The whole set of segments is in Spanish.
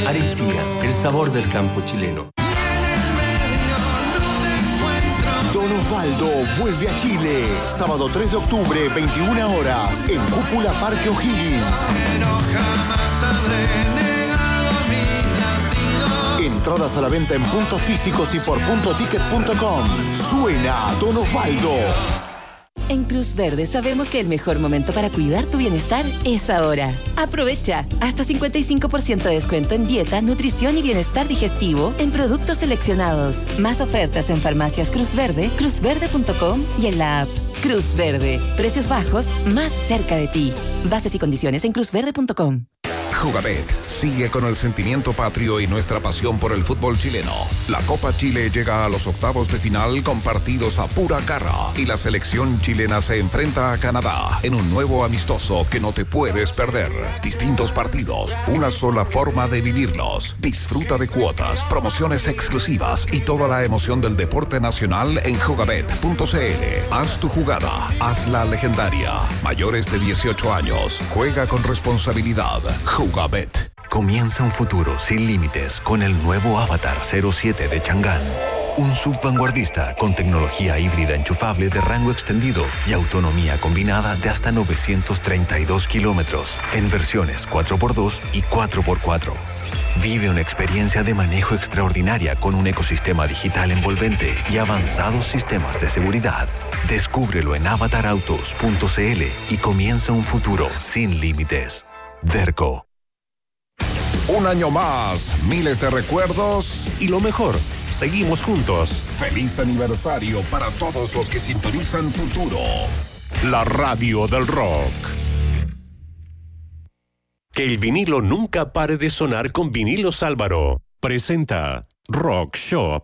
Aristía, el sabor del campo chileno. Don Osvaldo vuelve a Chile. Sábado 3 de octubre, 21 horas, en Cúpula Parque O'Higgins. Entradas a la venta en puntos físicos y por puntoticket.com. Suena Don Osvaldo. En Cruz Verde sabemos que el mejor momento para cuidar tu bienestar es ahora. Aprovecha hasta 55% de descuento en dieta, nutrición y bienestar digestivo en productos seleccionados. Más ofertas en farmacias Cruz Verde, cruzverde.com y en la app. Cruz Verde. Precios bajos más cerca de ti. Bases y condiciones en cruzverde.com. Jugabet sigue con el sentimiento patrio y nuestra pasión por el fútbol chileno. La Copa Chile llega a los octavos de final con partidos a pura garra y la selección chilena se enfrenta a Canadá en un nuevo amistoso que no te puedes perder. Distintos partidos, una sola forma de vivirlos. Disfruta de cuotas, promociones exclusivas y toda la emoción del deporte nacional en jugabet.cl. Haz tu jugada, hazla legendaria. Mayores de 18 años, juega con responsabilidad. Jugabet. Comienza un futuro sin límites con el nuevo Avatar 07 de Chang'an. Un SUV vanguardista con tecnología híbrida enchufable de rango extendido y autonomía combinada de hasta 932 kilómetros en versiones 4x2 y 4x4. Vive una experiencia de manejo extraordinaria con un ecosistema digital envolvente y avanzados sistemas de seguridad. Descúbrelo en avatarautos.cl y comienza un futuro sin límites. Derco. Un año más, miles de recuerdos y lo mejor, seguimos juntos. Feliz aniversario para todos los que sintonizan Futuro, la radio del rock. Que el vinilo nunca pare de sonar con Vinilos Álvaro. Presenta Rock Shop.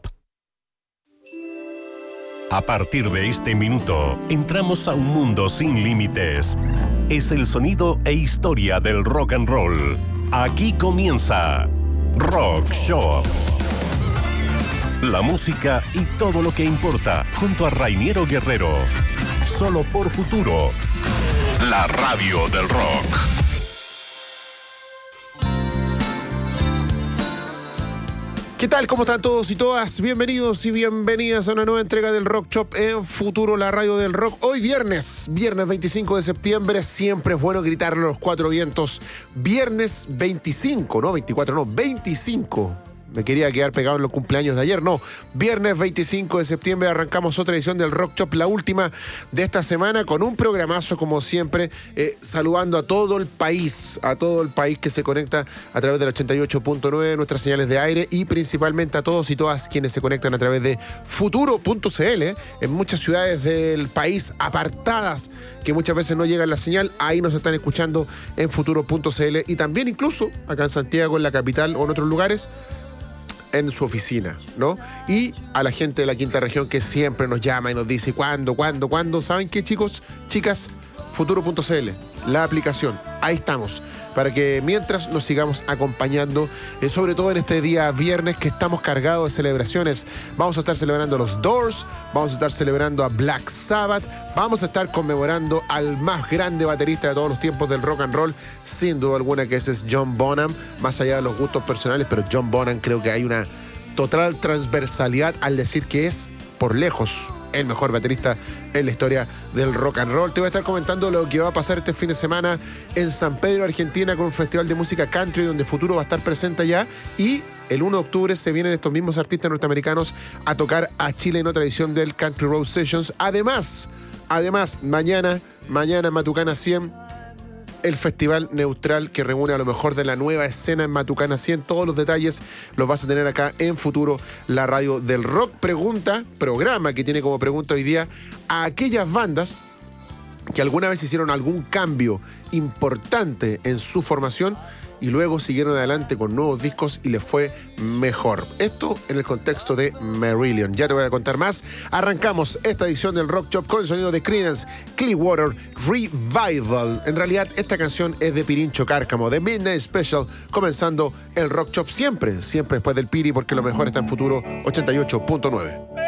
A partir de este minuto, entramos a un mundo sin límites. Es el sonido e historia del rock and roll. Aquí comienza Rock Shop. La música y todo lo que importa junto a Rainiero Guerrero. Solo por Futuro, la radio del rock. ¿Qué tal? ¿Cómo están todos y todas? Bienvenidos y bienvenidas a una nueva entrega del Rock Shop en Futuro, la radio del rock. Hoy viernes 25 de septiembre, siempre es bueno gritarlo a los cuatro vientos. Viernes 25, no 24, no, 25. Me quería quedar pegado en los cumpleaños de ayer, no. Viernes 25 de septiembre arrancamos otra edición del Rock Shop, la última de esta semana, con un programazo como siempre, saludando a todo el país que se conecta a través del 88.9, nuestras señales de aire, y principalmente a todos y todas quienes se conectan a través de futuro.cl, en muchas ciudades del país apartadas que muchas veces no llega la señal, ahí nos están escuchando en futuro.cl, y también incluso acá en Santiago, en la capital o en otros lugares, en su oficina, ¿no? Y a la gente de la quinta región que siempre nos llama y nos dice ¿cuándo? ¿Saben qué, chicos? Chicas, futuro.cl, la aplicación, ahí estamos, para que mientras nos sigamos acompañando, sobre todo en este día viernes que estamos cargados de celebraciones. Vamos a estar celebrando a los Doors, vamos a estar celebrando a Black Sabbath, vamos a estar conmemorando al más grande baterista de todos los tiempos del rock and roll, sin duda alguna, que ese es John Bonham, más allá de los gustos personales, pero John Bonham creo que hay una total transversalidad al decir que es, por lejos, el mejor baterista en la historia del rock and roll. Te voy a estar comentando lo que va a pasar este fin de semana en San Pedro, Argentina, con un festival de música country donde Futuro va a estar presente allá, y el 1 de octubre se vienen estos mismos artistas norteamericanos a tocar a Chile en otra edición del Country Road Sessions. Además, mañana en Matucana 100, el festival neutral que reúne a lo mejor de la nueva escena en Matucana 100. Todos los detalles los vas a tener acá en Futuro, la radio del rock. Programa que tiene como pregunta hoy día a aquellas bandas que alguna vez hicieron algún cambio importante en su formación y luego siguieron adelante con nuevos discos y les fue mejor. Esto en el contexto de Marillion. Ya te voy a contar más. Arrancamos esta edición del Rock Shop con el sonido de Creedence Clearwater Revival. En realidad, esta canción es de Pirincho Cárcamo, de Midnight Special, comenzando el Rock Shop siempre después del Piri, porque lo mejor está en Futuro 88.9.